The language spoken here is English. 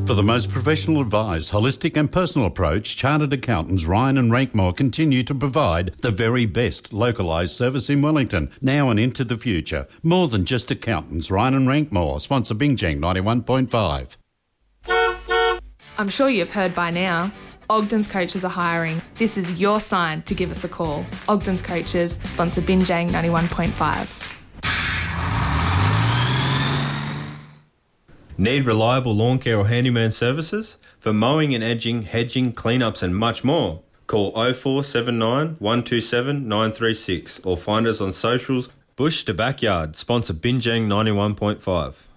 For the most professional advised, holistic and personal approach, Chartered Accountants Ryan and Rankmore continue to provide the very best localised service in Wellington, now and into the future. More than just accountants, Ryan and Rankmore, sponsor Bingjang 91.5. I'm sure you've heard by now, Ogden's Coaches are hiring. This is your sign to give us a call. Ogden's Coaches, sponsor Bingjang 91.5. Need reliable lawn care or handyman services? For mowing and edging, hedging, cleanups and much more, call 0479 127 936 or find us on socials. Bush to Backyard, sponsor Bingjang 91.5.